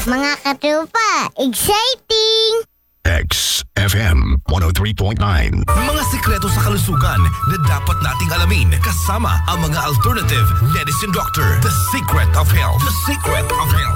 Mga katropa, exciting! XFM 103.9. Mga sikreto sa kalusugan na dapat nating alamin kasama ang mga alternative medicine doctor. The Secret of Health. The Secret of Health.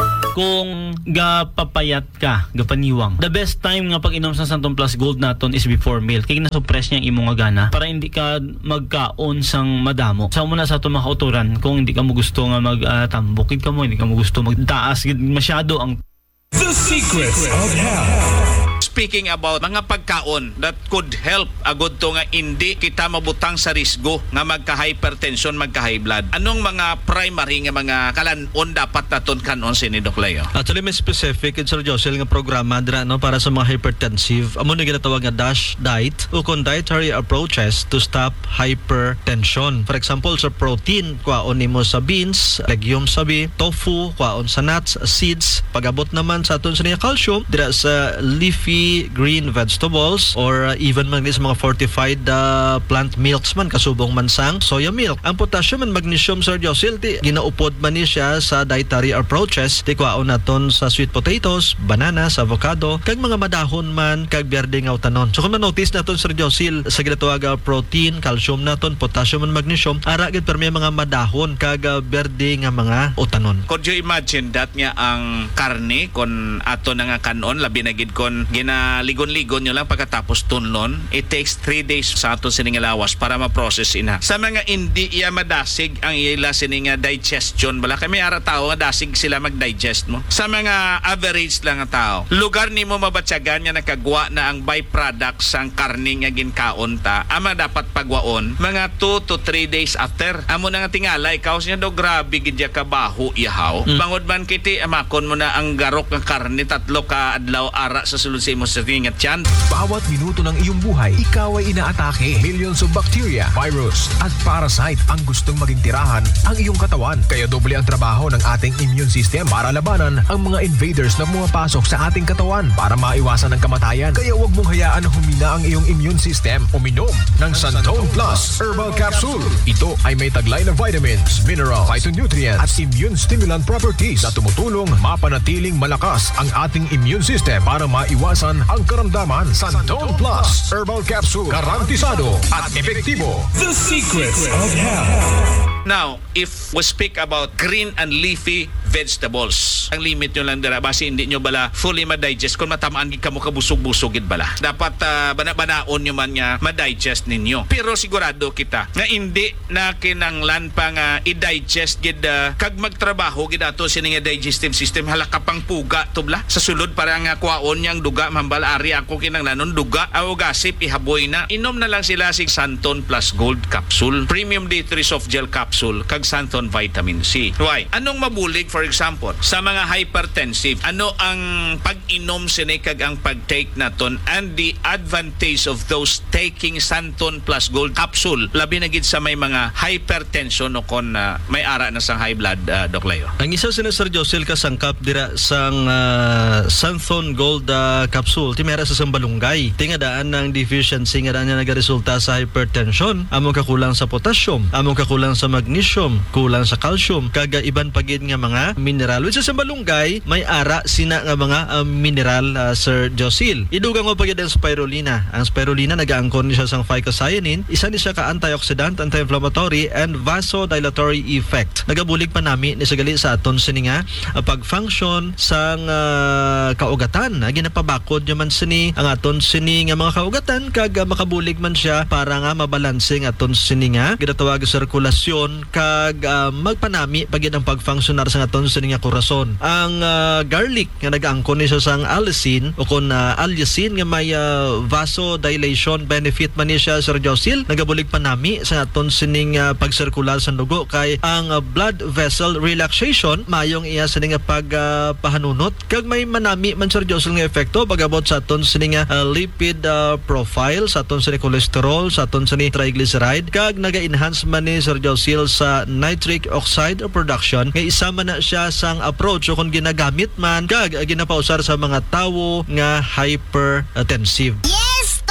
Kung gapapayat ka, gapaniwang, the best time nga pag-inom sa Santon Plus Gold naton is before meal. Kaya na-suppress niya ang imong gana para hindi ka magkaon sang madamo. Sa muna sa itong mga kauturan, kung hindi ka mo gusto nga magtambukid ka mo, hindi ka mo gusto magtaas masyado ang The Secret of Health. Speaking about mga pagkaon that could help agud to nga hindi kita mabutang sa risgo nga magka-hypertension, magka-high blood. Anong mga primary nga mga kalanon dapat naton kanon sini Doc Leo? Actually, may specific Sir Josel nga programa dira no para sa mga hypertensive. Amo na ginatawag nga DASH diet o kung dietary approaches to stop hypertension. For example, sa protein, kwaon nimo sa beans, legumes sabi, tofu, kwaon sa nuts, seeds. Pag-abot naman sa aton sa calcium dira sa leafy green vegetables or even man sa mga fortified plant milks man kasubong man sang soya milk. Ang potassium and magnesium, Sir Josel, ginaupod man ni siya sa dietary approaches. Kwaon naton sa sweet potatoes, bananas, avocado, kag mga madahon man kag berde nga utanon. So kung ma-notice naton, Sir Josel, sa ginatawag protein, calcium naton, potassium and magnesium, ara gid permi mga madahon kag berde nga mga utanon. Could you imagine that nga ang karne kon ato na nga kanon labi na gid kon ligon-ligon nyo lang pagkatapos tunlon, it takes 3 days sa ato sining lawas para ma-process ina. Sa mga hindi iya madasig ang ila sining digestion bala kami ara tao nga dasig sila mag-digest mo. Sa mga average lang nga tao, lugar nimo mabatyagan nga nakagwa na ang byproduct sang karne nga ginkaon ta, ama dapat pagwaon mga 2 to 3 days after. Amo na nga tingala ikaw siya do grabe gid ya kabaho ihaw. Bangod man kiti amakon mo na ang garok ng karne 3 ka adlaw ara sa sulod sa imo sa tingat yan. Bawat minuto ng iyong buhay, ikaw ay inaatake. Millions of bacteria, virus, at parasite ang gustong maging tirahan ang iyong katawan. Kaya doble ang trabaho ng ating immune system para labanan ang mga invaders na pumapasok sa ating katawan para maiwasan ang kamatayan. Kaya huwag mong hayaan na humina ang iyong immune system. Uminom ng Santon Plus Herbal Capsule. Ito ay may taglay na vitamins, minerals, phytonutrients at immune stimulant properties na tumutulong mapanatiling malakas ang ating immune system para maiwasan ang karamdaman. Santon Plus Herbal Capsule, garantisado at epektibo. The Secret of Health. Now, if we speak about green and leafy vegetables, ang limit nyo lang dira base hindi nyo bala fully ma-digest kung matamaan gid kamo kabusog-busog gid bala. Dapat bana-banaon nyo man nga ma-digest ninyo. Pero sigurado kita nga hindi na kinanglan pa nga i-digest gid kag magtrabaho gid ato sining digestive system halaka pang puga tubla sa sulod para nga kuwaon yang duga mambal ari ako kinanglanon duga o gasip ihaboy na. Inom na lang sila si Santon Plus Gold Capsule, Premium D3 Soft Gel Capsule kag Santon Vitamin C. Why? Anong mabulig for example sa mga hypertensive? Ano ang pag-inom sini kag ang pag-take naton and the advantage of those taking Santon Plus Gold Capsule labi na gid sa may mga hypertension o kon may ara na sang high blood, Doc Leo? Ang isa sina Sir Josel kasangkap dira sang Santon Gold Capsule timera sa sambalunggay. Tingadaan ng deficiency nga daan niya nagaresulta sa hypertension. Among kakulang sa potassium, among kakulang sa magnesium, kulang sa calcium, kaga iban pagid nga mga mineral. Which sa malunggay, may ara sina nga mga mineral, Sir Josel. Idugang mo pagid ang spirulina. Ang spirulina nagaangkon ni siya sang phycocyanin. Isa ni siya ka antioxidant, anti-inflammatory, and vasodilatory effect. Nagabulig pa nami ni sagali sa aton sini nga pag-function sang kaugatan. Ginapabakod nyo man sini ang aton sini nga mga kaugatan kag makabulig man siya para nga mabalansing aton sini nga ginatawag sirkulasyon kag magpanami pagid ang pag-functionar sa aton sini nga korason. Ang garlic nga nag-angkon ni siya sang allicin o kon allicin nga may vasodilation benefit man ni siya, Sir Josel. Nagabulig panami sa aton sining pagsirkular sa dugo kay ang blood vessel relaxation mayong iya sini nga pagpahanunot kag may manami man, Sir Josel, nga epekto pagabot sa aton sini nga lipid profile, sa aton sini cholesterol, sa aton sini triglyceride kag naga-enhance man ni Sir Josel sa nitric oxide production nga isa man na siya sang approach o kung ginagamit man kag ginapausar sa mga tawo nga hypertensive. Yes to health!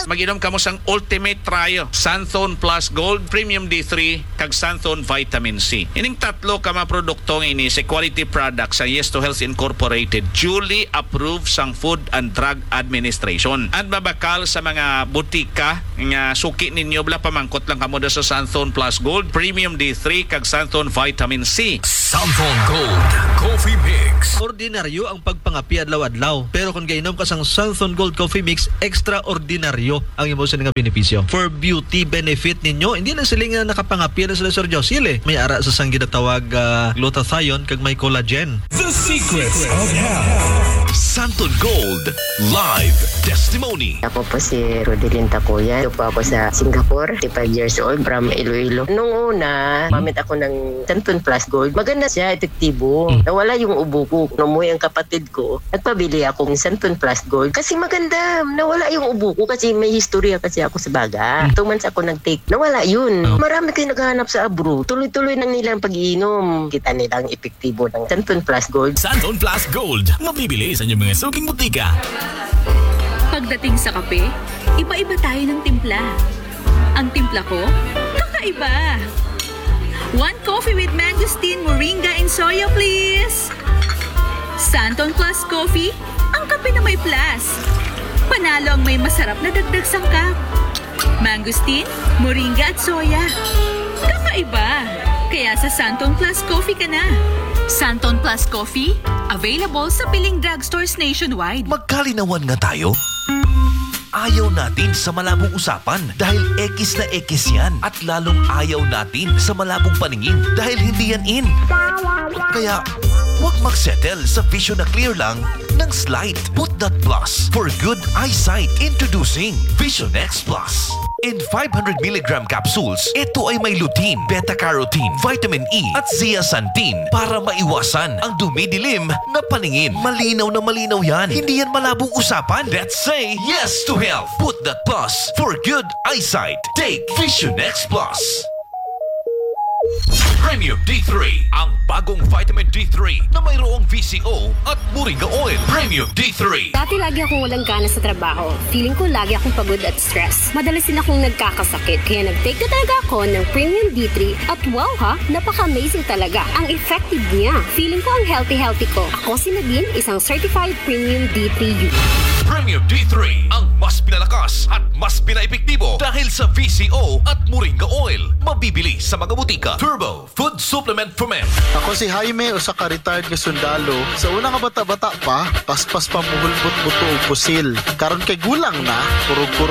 Mag-inom ka mo sang Ultimate Trio, Santhon Plus Gold, Premium D3, kag Santhon Vitamin C. Ining tatlo ka mga produktong ini sa quality products sa Yes to Health Incorporated, duly approved sang Food and Drug Administration. At mabakal sa mga butika nga suki ninyo bala pamangkot lang kamo sa Santhon Plus Gold, Premium D3, kag Santhon Vitamin C. Santhon Gold Coffee Mix. Ordinaryo ang pagpangapi adlaw-adlaw. Pero kung gainom ka sang Santhon Gold Coffee Mix, extraordinaryo ang imo sa nga benepisyo. For beauty benefit ninyo, hindi na sila nga nakapangapi na sila Sir Josil eh. May ara sa sang ginatawag glutathione kag may collagen. The Secrets of Health. Santhon Gold Live Testimony. Ako po si Rodelyn Takuya. Ito po ako sa Singapore, 55 years old, from Iloilo. Nung una, mamit ako ng Santhon Plus Gold. Maganda siya, epektibo. Nawala yung ubo ko. Nung umuwi ang kapatid ko, nagpabili akong Santhon Plus Gold. Kasi maganda, nawala yung ubo ko kasi may historya kasi ako sa baga. 2 months ako nag-take. Nawala yun. Marami kayo naghahanap sa abro. Tuloy-tuloy nang nilang pag-iinom. Kita nilang epektibo ng Santhon Plus Gold. Santhon Plus Gold. Mabibili sa inyong mga suking butika. Pagdating sa kape, iba-iba tayo ng timpla. Ang timpla ko, kakaiba. 1 coffee with mangosteen, moringa, and soya, please. Santhon Plus Coffee, ang kape na may plus. Panalo ang may masarap na dagdag sangkap. Mangosteen, moringa at soya. Kakaiba. Kaya sa Santhon Plus Coffee ka na. Santhon Plus Coffee, available sa piling drugstores nationwide. Magkalinawan nga tayo. Ayaw natin sa malabong usapan dahil X na X yan. At lalong ayaw natin sa malabong paningin dahil hindi yan in. Kaya, huwag magsettle sa vision na clear lang ng slight. Put that plus for good eyesight. Introducing Vision X Plus. In 500mg capsules, ito ay may lutein, beta-carotene, vitamin E at zeaxanthin para maiwasan ang dumidilim na paningin. Malinaw na malinaw yan. Hindi yan malabong usapan. Let's say yes to health. Put that plus for good eyesight. Take Vision X Plus. Premium D3, ang bagong vitamin D3 na mayroong VCO at moringa oil. Premium D3. Dati lagi akong walang gana sa trabaho. Feeling ko lagi akong pagod at stress. Madalas din akong nagkakasakit. Kaya nag-take na talaga ako ng Premium D3 at wow ha, napaka-amazing talaga. Ang effective niya. Feeling ko ang healthy ko. Ako si Nadine, isang certified Premium D3 user. Premium D3, ang mas pinalakas at mas pinaepektibo dahil sa VCO at moringa oil. Mabibili sa mga butika. Turbo Food Supplement for Men. Ako si Jaime, usa ka retired nga sundalo. Sa una nga bata-bata pa, paspas pa muhulbot buto o pusil. Karon kay gulang na, puro